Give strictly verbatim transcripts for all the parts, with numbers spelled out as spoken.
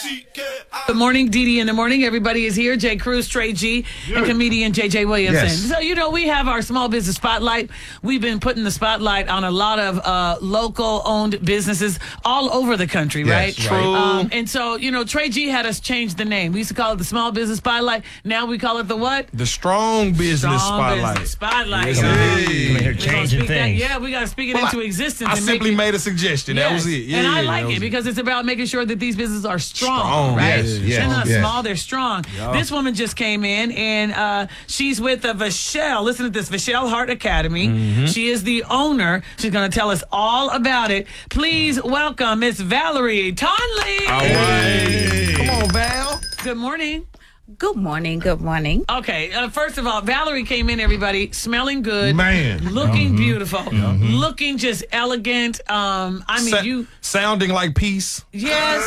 Good morning, Dee Dee in the morning. Everybody is here. Jay Cruz, Trey G, and comedian J J Williamson. Yes. So, you know, we have our small business spotlight. We've been putting the spotlight on a lot of uh, local owned businesses all over the country, Yes, right? True. Um, and so, you know, Trey G had us change the name. We used to call it the small business spotlight. Now we call it the what? The strong business Strong spotlight. business spotlight. Yes, So indeed. Come in here we're gonna changing speak that- things. yeah, we got to speak it Well, into I- existence. I and simply make it- made a suggestion. That Yes. was it. Yeah, and I yeah, like that it was because it's about making sure that these businesses are strong, Strong, right? yes, yes, they're not yes. small, they're strong. Yeah. This woman just came in and uh, she's with the Vachelle. Listen to this, Vachelle Hart Academy. Mm-hmm. She is the owner. She's going to tell us all about it. Please welcome Miss Valerie Tonley. All right. Come on, Val. Good morning. Good morning. Good morning. Okay, uh, first of all, Valerie came in, everybody, smelling good. Man. Looking beautiful. Looking just elegant. Um, I mean, Sa- you... sounding like peace. Yes,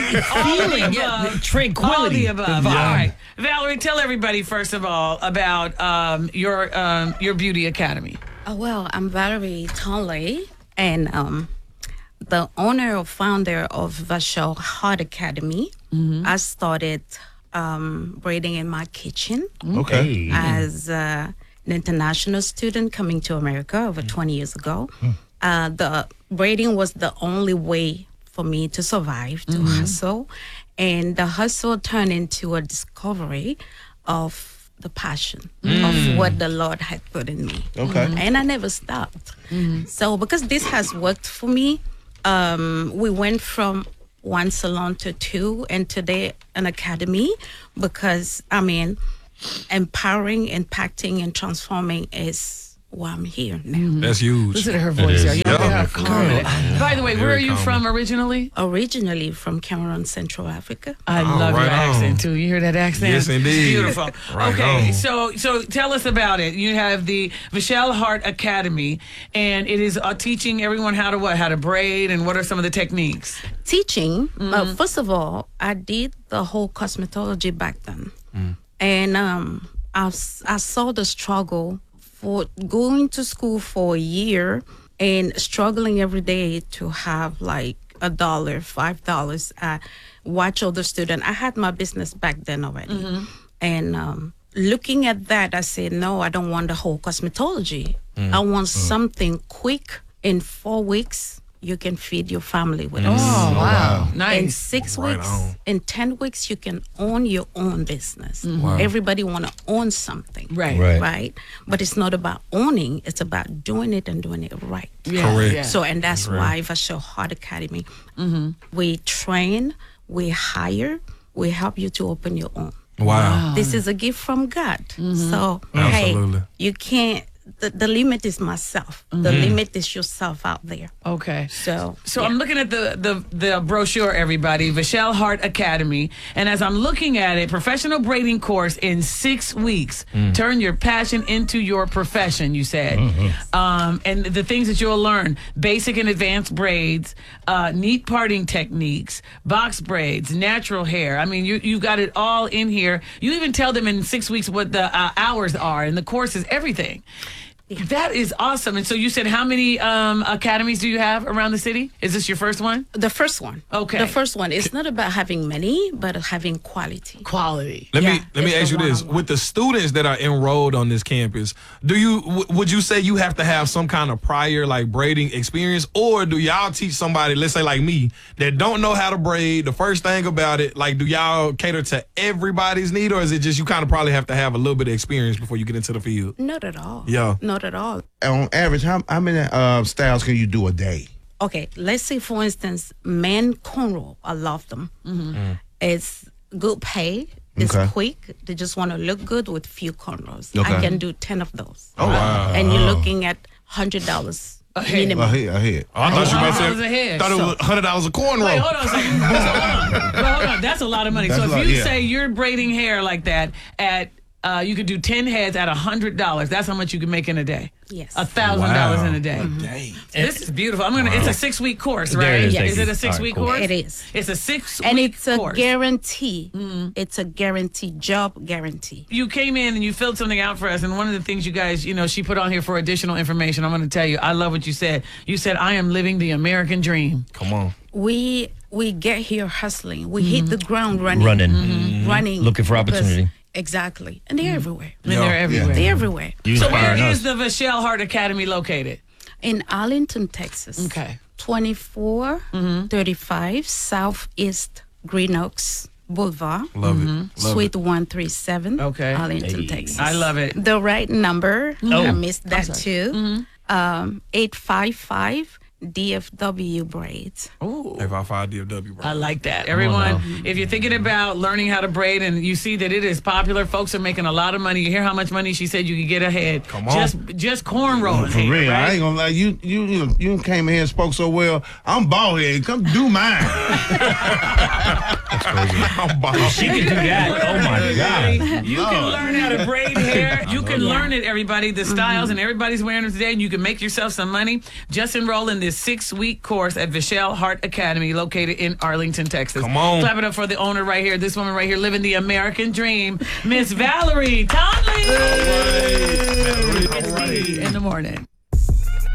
all of the Feeling, yeah, above. tranquility. All of the above. The All vibe. right, Valerie, tell everybody first of all about um, your um, your beauty academy. Oh, well, I'm Valerie Tonley, and um, the owner or founder of Vachelle Hart Academy. I started um, braiding in my kitchen Okay. Hey. as uh, an international student coming to America over twenty years ago. Uh, the braiding was the only way for me to survive, to hustle. And the hustle turned into a discovery of the passion of what the Lord had put in me. Okay. And I never stopped. So because this has worked for me, um, we went from one salon to two, and today an academy, because I mean, empowering, impacting, and transforming is why I'm here now. That's huge. Listen to her voice, y'all. is. Y'all Yeah. hear how calm. By the way, where are Very you calming. from originally? Originally from Cameroon, Central Africa. I Oh, love your right on. accent too. You hear that accent? Yes, indeed. It's beautiful. Right okay, on. so so tell us about it. You have the Vachelle Hart Academy, and it is uh, teaching everyone how to what, how to braid, and what are some of the techniques? Teaching, uh, first of all, I did the whole cosmetology back then. And um, I, s- I saw the struggle for going to school for a year and struggling every day to have like a dollar, five dollars. I watch other students. I had my business back then already. And um, looking at that, I said, no, I don't want the whole cosmetology. I want something quick. In four weeks, you can feed your family with it. Oh, wow. In Nice. six Right weeks, on. in ten weeks, you can own your own business. Everybody want to own something, Right. Right. right? But it's not about owning; it's about doing it and doing it right. Yeah, Correct. yeah. So, and that's why Vachelle Hart Academy. We train, we hire, we help you to open your own. Wow. This is a gift from God. So, Absolutely. hey, you can't. The, the limit is myself. The limit is yourself out there. Okay. So, So yeah. I'm looking at the, the the brochure, everybody, Vachelle Hart Academy, and as I'm looking at it, professional braiding course in six weeks. Turn your passion into your profession, you said. Um, and the things that you'll learn: basic and advanced braids, uh, neat parting techniques, box braids, natural hair. I mean, you you got it all in here. You even tell them in six weeks what the uh, hours are and the courses, everything. That is awesome. And so you said, how many um, academies do you have around the city? Is this your first one? The first one. Okay. The first one. It's not about having many, but having quality. Quality. Let Yeah, me let me it's ask the you this: one-on-one. with the students that are enrolled on this campus, do you w- would you say you have to have some kind of prior like braiding experience, or do y'all teach somebody, let's say like me, that don't know how to braid? The first thing about it, like, do y'all cater to everybody's need, or is it just you kind of probably have to have a little bit of experience before you get into the field? Not at all. Yeah. Not at all. On average, how, how many uh, styles can you do a day? Okay, let's say for instance, men cornrow. I love them. It's good pay. It's Okay. quick. They just want to look good with few cornrows. Okay. I can do ten of those. Oh, wow. And you're looking at hundred dollars minimum. Ahead, ahead. Oh, I thought you meant $100 to a head. thought it was hundred dollars a cornrow. Wait, hold on a second. So, hold on. But hold on. That's a lot of money. That's so a if lot, you yeah. say you're braiding hair like that at, uh, you could do ten heads at one hundred dollars. That's how much you can make in a day. Yes. A thousand dollars in a day. Dang. This is beautiful. I'm gonna. It's a six week course, There right? it is, Yes. thank Is you. it a six week All right, course? It is. It's a six And week it's a course. guarantee. It's a guarantee, job guarantee. You came in and you filled something out for us, and one of the things you guys, you know, she put on here for additional information. I'm going to tell you, I love what you said. You said, "I am living the American dream." Come on. We we get here hustling. We hit the ground running. Running. Mhm. Running. Looking for because- opportunity. Exactly. And they're everywhere. And Yeah. they're everywhere. They're everywhere. You So where inspiring is us. the Vachelle Hart Academy located? In Arlington, Texas. Okay. twenty-four thirty-five Southeast Green Oaks Boulevard. Love it. Love Suite one thirty seven. Okay. Arlington, Hey. Texas. I love it. The right number. Oh. I missed that too. Um, eight five five D F W braids. Ooh. F I five D F W, bro. I like that. Everyone, if you're thinking about learning how to braid and you see that it is popular, folks are making a lot of money. You hear how much money she said you could get ahead. Come on. Just just cornrolling. For hair, real, I right? ain't gonna lie. You you you you came in here and spoke so well. I'm bald head. Come do mine. I'm bald. She can do that. Oh my God. You can learn how to braid hair. You can learn it, everybody. The styles, and everybody's wearing them today, and you can make yourself some money. Just enroll in this six-week course at Vachelle Hart Academy, located in Arlington, Texas. Come on. Clap it up for the owner right here. This woman right here living the American dream, Miss Valerie Conley. All right. It's me in the morning.